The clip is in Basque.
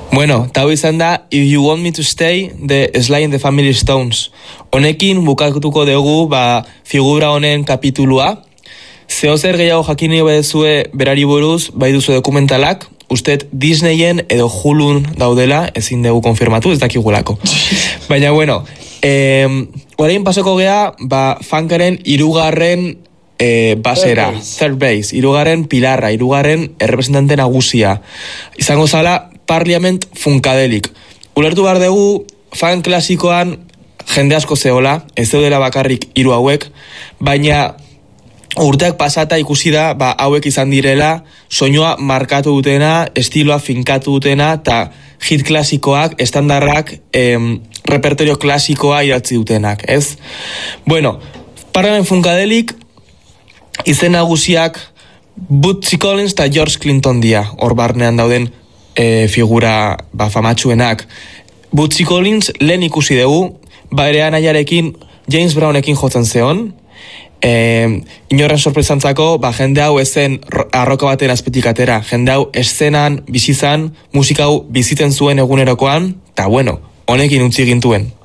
Bueno, eta hau izan da If You Want Me To Stay, de Sly and the Family Stones. Honekin bukatuko dugu figura honen kapitulua. Zeozer gehiago jakin nahi baduzue berari buruz, bai duzu dokumentalak, usted Disneyen edo Hulun daudela, ezin dugu konfirmatu, ez dakigulako. Baina bueno, orain pasoko gea, funkaren hirugarren basera, third base, hirugarren pilarra, hirugarren errepresentante nagusia. Izango zala Parliament Funkadelic. Ulertu behar dugu, funk klasikoan jende asko zehola, ez daudela bakarrik hiru hauek, baina urteak pasata ikusi da, hauek izan direla, soinua markatu dutena, estiloa finkatu dutena, eta hit klasikoak, estandarrak, repertorio klasikoa idatzi dutenak, ez? Bueno, Parliament Funkadelic, izen nagusiak Bootsy Collins eta George Clinton dia, hor barnean dauden figura famatsuenak. Bootsy Collins lehen ikusi dugu, bere anaiarekin James Brownekin jotzen zeon, inorren sorpresantzako, jende hau ezen arroka baten azpetik atera, jende hau eszenan, bizizan, musika hau bizitzen zuen egunerokoan, eta bueno, honekin utzi gintuen.